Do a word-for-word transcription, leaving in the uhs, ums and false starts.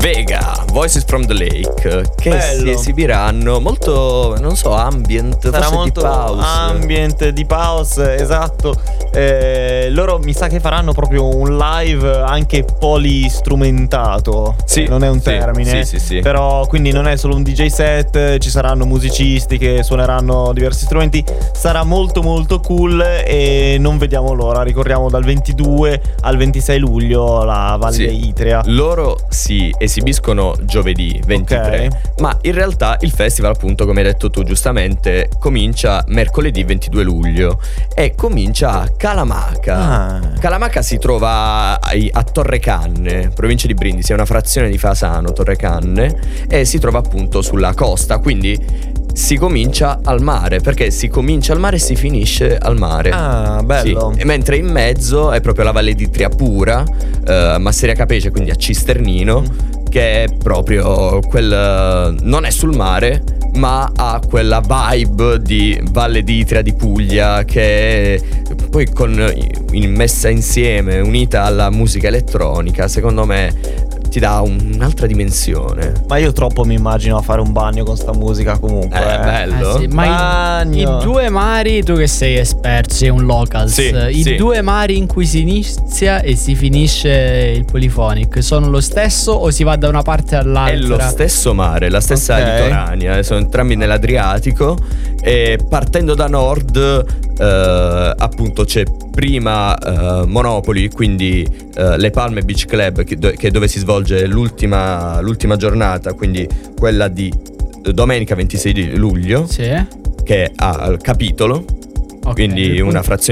Vega, Voices from the Lake, che Bello. si esibiranno molto, non so, ambient, Sarà forse molto deep house. ambient, deep house, esatto. Eh, loro mi sa che faranno proprio un live anche polistrumentato. Sì, non è un sì, termine. sì, sì, sì. Però quindi non è solo un D J set, ci saranno musicisti che suoneranno diversi strumenti. Sarà molto molto cool e non vediamo l'ora. Ricordiamo dal ventidue al ventisei luglio la Valle Sì. Itria. Loro si esibiscono giovedì ventitré, Ok. ma in realtà il festival, appunto, come hai detto tu giustamente, comincia mercoledì ventidue luglio e comincia a Calamaca. Ah. Calamaca si trova a, a Torrecanne, provincia di Brindisi, è una frazione di Fasano, Torrecanne, e si trova appunto sulla costa, quindi si comincia al mare, perché si comincia al mare e si finisce al mare. Ah, bello. Sì. E mentre in mezzo è proprio la Valle d'Itria pura, eh, Masseria Capece, quindi a Cisternino, Mm. che è proprio quel, non è sul mare, ma ha quella vibe di Valle d'Itria di Puglia, che poi con in messa insieme, unita alla musica elettronica, secondo me ti dà un'altra dimensione. Ma io troppo mi immagino a fare un bagno con sta musica comunque. È bello. Eh sì, ma i, Bagno. i due mari, tu che sei esperto, sei un locals, Sì, i sì. due mari in cui si inizia e si finisce il Polyphonic sono lo stesso o si va da una parte all'altra? È lo stesso mare, la stessa Ok. litoranea, sono entrambi nell'Adriatico e partendo da nord eh, appunto c'è prima eh, Monopoli, quindi eh, Le Palme Beach Club, che, do- che è dove si svolge l'ultima, l'ultima giornata, quindi quella di domenica ventisei di luglio, Sì. che ha il capitolo, Ok. quindi una frazione